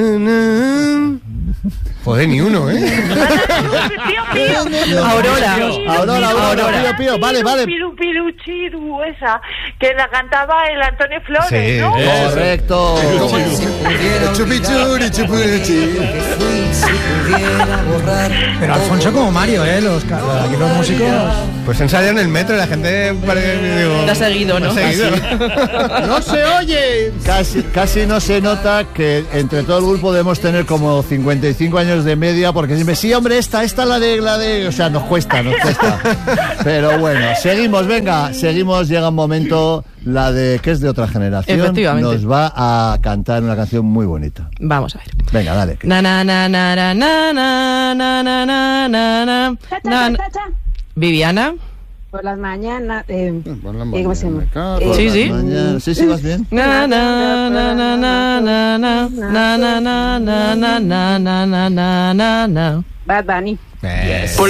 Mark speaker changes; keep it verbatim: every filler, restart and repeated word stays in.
Speaker 1: Joder, ni uno, ¿eh?
Speaker 2: Pío, pío.
Speaker 3: Aurora.
Speaker 4: Aurora, Aurora, Pío, Pío. Vale, vale.
Speaker 2: Piru, piru, chiru, esa, que la cantaba el Antonio Flores,
Speaker 1: Sí,
Speaker 2: ¿no?
Speaker 4: Correcto.
Speaker 1: Chupichuri, chupichi.
Speaker 5: Pero Alfonso como Mario, ¿eh? Los, aquí los músicos...
Speaker 1: Pues ensaya en el metro y la gente parece, digo,
Speaker 3: Te ha seguido, ¿no?
Speaker 1: te ha seguido.
Speaker 4: ¡No se oye! Casi, casi no se nota que entre todo el grupo debemos tener como cincuenta y cinco años de media, porque siempre, sí, hombre, esta, esta la de, la de... O sea, nos cuesta, nos cuesta. Pero bueno, seguimos, venga, seguimos, llega un momento, la de, que es de otra generación.
Speaker 3: Efectivamente.
Speaker 4: Nos va a cantar una canción muy bonita.
Speaker 3: Vamos a ver.
Speaker 4: Venga, dale.
Speaker 3: Na na na na na na na na na na na na.
Speaker 6: Cha, cha,
Speaker 3: Na-
Speaker 6: cha, cha.
Speaker 3: Viviana.
Speaker 6: Por las mañanas. Eh,
Speaker 1: Por la
Speaker 6: eh, ¿Cómo se llama?
Speaker 1: mañana,
Speaker 6: Eh,
Speaker 3: Sí, sí.
Speaker 4: Mañana- Sí, sí, vas bien.
Speaker 3: Na na na na na na na na na na na na na na na na na.
Speaker 6: Bad Bunny.
Speaker 1: Eh.